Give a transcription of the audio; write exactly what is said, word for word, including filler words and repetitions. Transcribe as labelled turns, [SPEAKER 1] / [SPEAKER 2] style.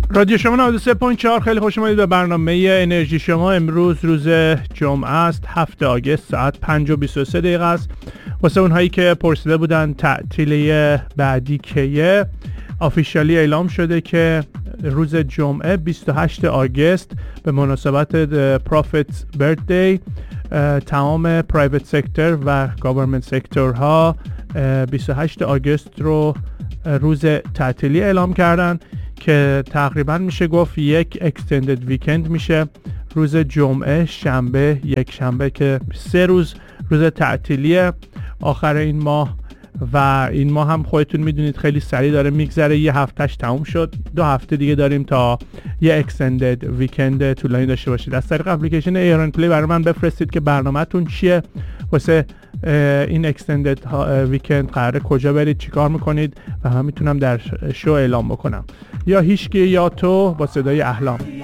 [SPEAKER 1] رادیو شما نود و سه ممیز چهار، خیلی خوش اومدید به برنامه انرژی شما. امروز روز جمعه است، هفتم آگوست، ساعت پنج و بیست و سه دقیقه است. واسه اونهایی که پرسیده بودن تعطیلی بعدی کیه، آفیشیالی اعلام شده که روز جمعه بیست و هشتم آگوست به مناسبت پروفیت بردی تمام پرایوت سکتور و گاورمنت سکتور ها بیست و هشتم آگوست رو روز تعطیلی اعلام کردن که تقریبا میشه گفت یک اکستندد ویکند میشه. روز جمعه، شنبه، یک شنبه که سه روز روز تعطیلیه آخر این ماه و این ماه هم خودتون میدونید خیلی سریع داره میگذره. یه هفتهش تموم شد، دو هفته دیگه داریم تا یه اکستندد ویکند طولانی داشته باشید. از طریق اپلیکیشن ایران پلی برای من بفرستید که برنامه‌تون چیه، واسه این اکستندد ویکند قراره کجا برید، چیکار میکنید و من میتونم در شو اعلام بکنم. یا هیچکی یا تو با صدای احلام.